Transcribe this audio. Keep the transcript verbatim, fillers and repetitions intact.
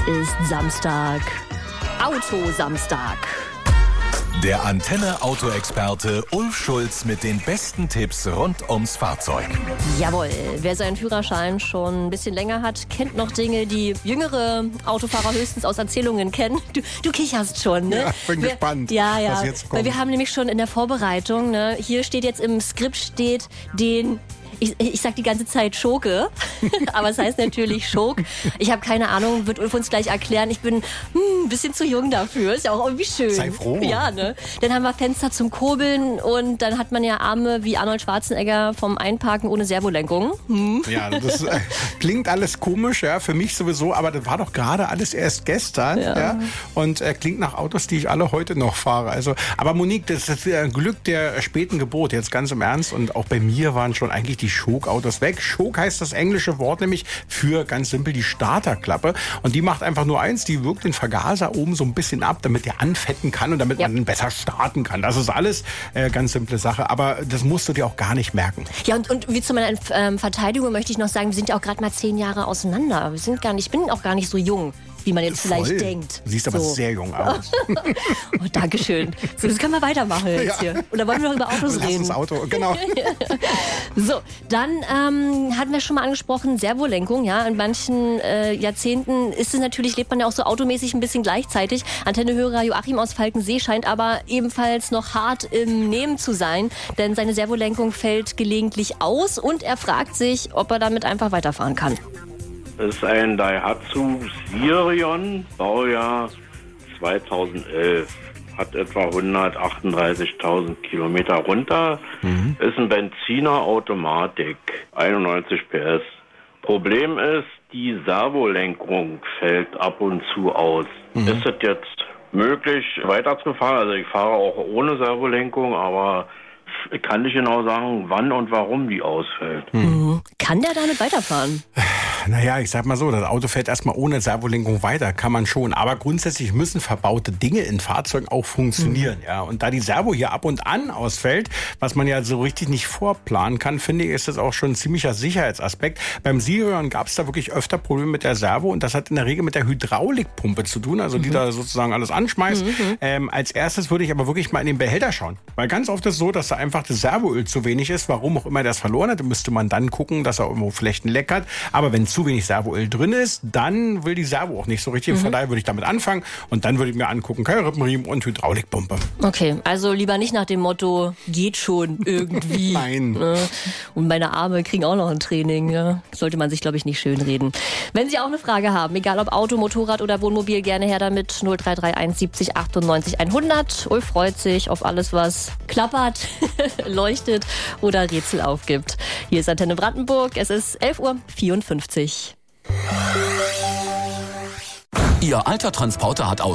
ist Samstag. Autosamstag. Der Antenne-Auto-Experte Ulf Schulz mit den besten Tipps rund ums Fahrzeug. Jawohl, wer seinen Führerschein schon ein bisschen länger hat, kennt noch Dinge, die jüngere Autofahrer höchstens aus Erzählungen kennen. Du, du kicherst schon, ne? Ja, bin wir, gespannt, ja, ja, was jetzt kommt. Weil wir haben nämlich schon in der Vorbereitung, ne, hier steht jetzt im Skript steht den... Ich, ich sag die ganze Zeit Schoke, aber es heißt natürlich Schok. Ich habe keine Ahnung, wird Ulf uns gleich erklären. Ich bin hm, ein bisschen zu jung dafür, ist ja auch irgendwie schön. Sei froh. Ja, ne? Dann haben wir Fenster zum Kurbeln und dann hat man ja Arme wie Arnold Schwarzenegger vom Einparken ohne Servolenkung. Hm. Ja, das äh, klingt alles komisch, ja, für mich sowieso, aber das war doch gerade alles erst gestern, ja, ja und äh, klingt nach Autos, die ich alle heute noch fahre. Also, aber Monique, das ist ein Glück der späten Geburt, jetzt ganz im Ernst, und auch bei mir waren schon eigentlich die Schokautos weg. Schok heißt das englische Wort nämlich für ganz simpel die Starterklappe. Und die macht einfach nur eins, die wirkt den Vergaser oben so ein bisschen ab, damit der anfetten kann und damit ja. man besser starten kann. Das ist alles äh, ganz simple Sache, aber das musst du dir auch gar nicht merken. Ja, und, und wie zu meiner ähm, Verteidigung möchte ich noch sagen, wir sind ja auch gerade mal zehn Jahre auseinander. Wir sind gar nicht, ich bin auch gar nicht so jung, wie man jetzt Voll. vielleicht denkt. Du siehst aber so. sehr jung aus. Oh, Dankeschön. So, das können wir weitermachen jetzt Ja. hier. Und da wollen wir noch über Autos Lass reden. das Auto, genau. So, dann ähm, hatten wir schon mal angesprochen, Servolenkung. Ja, in manchen äh, Jahrzehnten ist es natürlich, lebt man ja auch so automäßig ein bisschen gleichzeitig. Antennehörer Joachim aus Falkensee scheint aber ebenfalls noch hart im Nehmen zu sein, denn seine Servolenkung fällt gelegentlich aus und er fragt sich, ob er damit einfach weiterfahren kann. Das ist ein Daihatsu Sirion, Baujahr zweitausendelf. Hat etwa hundertachtunddreißigtausend Kilometer runter. Mhm. Ist ein Benziner Automatik, einundneunzig P S. Problem ist, die Servolenkung fällt ab und zu aus. Mhm. Ist es jetzt möglich, weiterzufahren? Also ich fahre auch ohne Servolenkung, aber ich kann nicht genau sagen, wann und warum die ausfällt. Mhm. Kann der damit weiterfahren? Naja, ich sag mal so, das Auto fährt erstmal ohne Servolenkung weiter, kann man schon. Aber grundsätzlich müssen verbaute Dinge in Fahrzeugen auch funktionieren. Mhm. Ja. Und da die Servo hier ab und an ausfällt, was man ja so richtig nicht vorplanen kann, finde ich, ist das auch schon ein ziemlicher Sicherheitsaspekt. Beim Sirion gab es da wirklich öfter Probleme mit der Servo und das hat in der Regel mit der Hydraulikpumpe zu tun, also die mhm. da sozusagen alles anschmeißt. Mhm. Ähm, als erstes würde ich aber wirklich mal in den Behälter schauen. Weil ganz oft ist es so, dass da einfach das Servoöl zu wenig ist, warum auch immer das verloren hat. Dann müsste man dann gucken, dass er irgendwo Flechten leckert. Aber wenn zu wenig Servoöl drin ist, dann will die Servo auch nicht so richtig. Mhm. Von daher würde ich damit anfangen und dann würde ich mir angucken, Keilrippenriemen und Hydraulikpumpe. Okay, also lieber nicht nach dem Motto, geht schon irgendwie. Nein. Und meine Arme kriegen auch noch ein Training. Ja. Sollte man sich, glaube ich, nicht schönreden. Wenn Sie auch eine Frage haben, egal ob Auto, Motorrad oder Wohnmobil, gerne her damit. null drei drei eins siebzig achtundneunzig hundert. Ulf freut sich auf alles, was klappert, leuchtet oder Rätsel aufgibt. Hier ist Antenne Brandenburg. Es ist elf Uhr vierundfünfzig. Ihr alter Transporter hat aus